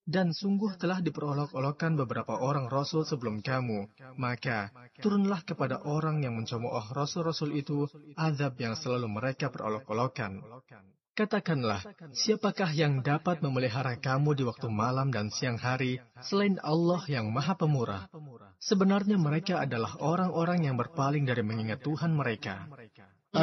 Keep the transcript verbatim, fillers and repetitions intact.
Dan sungguh telah diperolok-olokkan beberapa orang Rasul sebelum kamu, maka turunlah kepada orang yang mencemooh Rasul-Rasul itu azab yang selalu mereka perolok-olokkan. Katakanlah, siapakah yang dapat memelihara kamu di waktu malam dan siang hari selain Allah yang Maha Pemurah? Sebenarnya mereka adalah orang-orang yang berpaling dari mengingat Tuhan mereka.